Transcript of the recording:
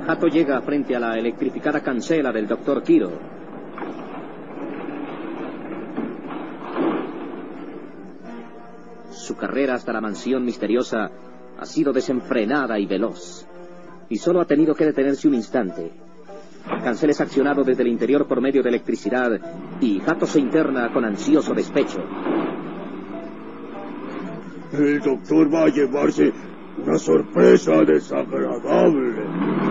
Hato llega frente a la electrificada cancela del Dr. Kiro. Su carrera hasta la mansión misteriosa ha sido desenfrenada y veloz, y solo ha tenido que detenerse un instante. El cancel es accionado desde el interior por medio de electricidad, y Hato se interna con ansioso despecho. El doctor va a llevarse una sorpresa desagradable.